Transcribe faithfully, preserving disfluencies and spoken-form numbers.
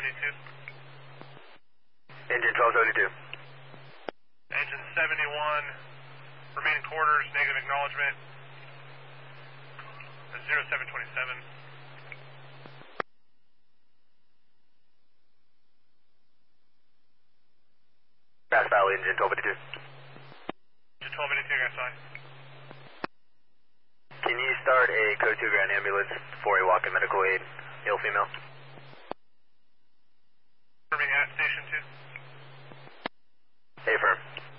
seventy-two. Engine twelve seventy-two. Engine seventy-one, remaining quarters, negative acknowledgement. zero seven twenty-seven. Grass Valley, engine twelve eighty-two. Engine twelve eighty-two, Grass Valley. Can you start a code two ground ambulance for a walk-in medical aid, male, female? Remaining at station two. Hey, firm.